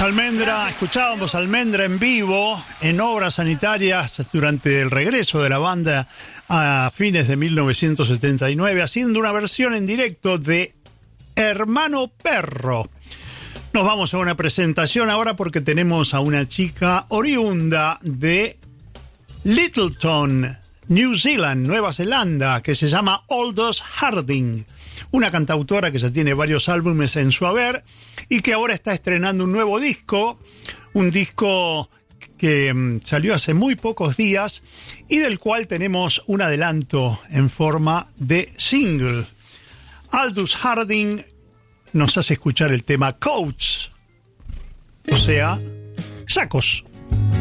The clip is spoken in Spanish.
Almendra, escuchábamos Almendra en vivo en Obras Sanitarias durante el regreso de la banda a fines de 1979, haciendo una versión en directo de Hermano Perro. Nos vamos a una presentación ahora porque tenemos a una chica oriunda de Lyttelton, New Zealand, Nueva Zelanda, que se llama Aldous Harding. Una cantautora que ya tiene varios álbumes en su haber y que ahora está estrenando un nuevo disco, un disco que salió hace muy pocos días y del cual tenemos un adelanto en forma de single. Aldous Harding nos hace escuchar el tema Coats, o sea, sacos.